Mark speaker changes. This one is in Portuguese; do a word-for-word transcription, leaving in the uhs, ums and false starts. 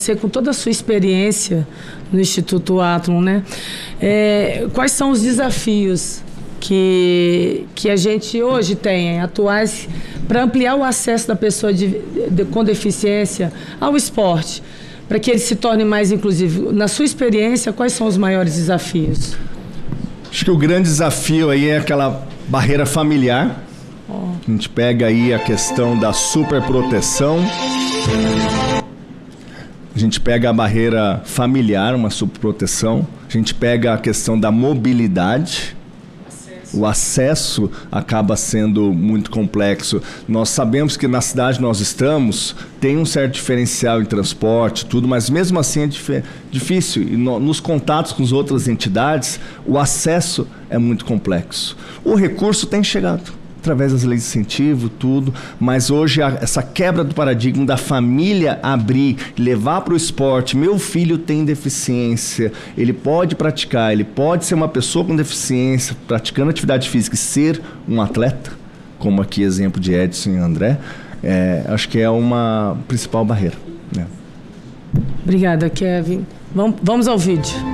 Speaker 1: Você, com toda a sua experiência no Instituto Atlon, né? É, quais são os desafios que, que a gente hoje tem, atuais, para ampliar o acesso da pessoa de, de, com deficiência ao esporte, para que ele se torne mais inclusivo? Na sua experiência, quais são os maiores desafios?
Speaker 2: Acho que o grande desafio aí é aquela barreira familiar. Oh. A gente pega aí a questão da superproteção. A gente pega a barreira familiar, uma subproteção. A gente pega a questão da mobilidade. Acesso. O acesso acaba sendo muito complexo. Nós sabemos que na cidade que nós estamos tem um certo diferencial em transporte, tudo, mas mesmo assim é dif- difícil. E no, nos contatos com as outras entidades, o acesso é muito complexo. O recurso tem chegado através das leis de incentivo, tudo, mas hoje a, essa quebra do paradigma da família abrir, levar para o esporte, meu filho tem deficiência, ele pode praticar, ele pode ser uma pessoa com deficiência, praticando atividade física e ser um atleta, como aqui exemplo de Edson e André, é, acho que é uma principal barreira, né?
Speaker 1: Obrigada, Kevin. Vamos, vamos ao vídeo.